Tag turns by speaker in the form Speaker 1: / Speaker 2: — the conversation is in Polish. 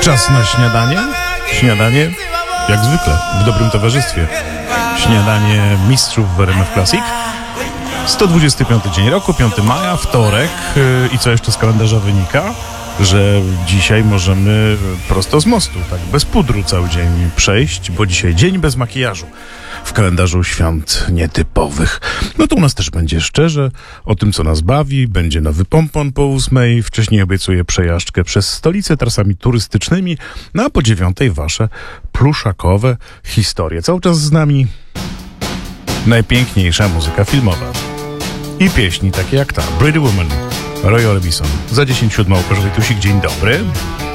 Speaker 1: Czas na śniadanie. Śniadanie, jak zwykle, w dobrym towarzystwie. Śniadanie mistrzów w RMF Classic. 125 dzień roku, 5 maja, wtorek. I co jeszcze z kalendarza wynika? Że dzisiaj możemy prosto z mostu, tak bez pudru cały dzień przejść, bo dzisiaj dzień bez makijażu w kalendarzu świąt nietypowych. No to u nas też będzie szczerze o tym, co nas bawi. Będzie nowy pompon po 8. Wcześniej obiecuję przejażdżkę przez stolicę trasami turystycznymi. No a po 9 wasze pluszakowe historie. Cały czas z nami najpiękniejsza muzyka filmowa. I pieśni takie jak ta, Pretty Woman, Roy Orbison. Za 10:07 Korzej Tusik, dzień dobry.